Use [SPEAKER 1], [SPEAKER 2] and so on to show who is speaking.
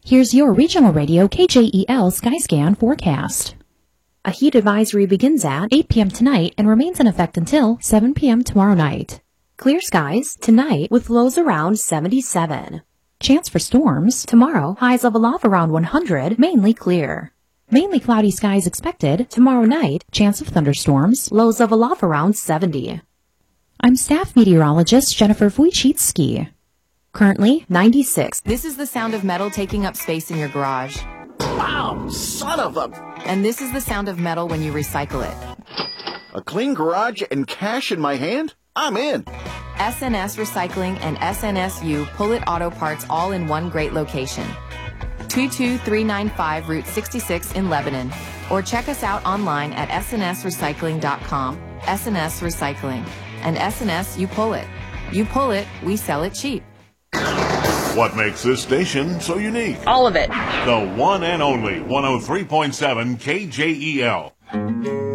[SPEAKER 1] Here's your regional radio KJEL Skyscan forecast. A heat advisory begins at 8 p.m. tonight and remains in effect until 7 p.m. tomorrow night. Clear skies tonight with lows around 77. Chance for storms tomorrow, highs level off around 100, mainly clear. Mainly cloudy skies expected tomorrow night, chance of thunderstorms, lows level off around 70. I'm staff meteorologist Jennifer Wojcicki. Currently 96.
[SPEAKER 2] This is the sound of metal taking up space in your garage.
[SPEAKER 3] Wow, son of a...
[SPEAKER 2] And this is the sound of metal when you recycle it.
[SPEAKER 3] A clean garage and cash in my hand? I'm in.
[SPEAKER 2] SNS Recycling and SNSU Pull-It Auto Parts all in one great location. 22395 Route 66 in Lebanon. Or check us out online at snsrecycling.com. SNS Recycling. And SNS, you pull it. You pull it, we sell it cheap.
[SPEAKER 4] What makes this station so unique?
[SPEAKER 5] All of it.
[SPEAKER 4] The one and only 103.7 KJEL.